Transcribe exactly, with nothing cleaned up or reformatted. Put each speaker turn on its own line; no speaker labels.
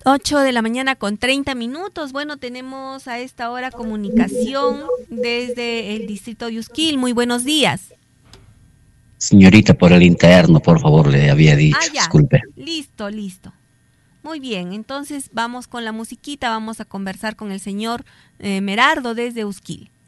Ocho de la mañana con treinta minutos. Bueno, tenemos a esta hora comunicación desde el distrito de Usquil. Muy buenos días.
Señorita, por el interno, por favor, le había
Ah,
dicho,
ya.
disculpe.
Listo, listo. Muy bien, entonces vamos con la musiquita, vamos a conversar con el señor eh, Merardo desde Usquil.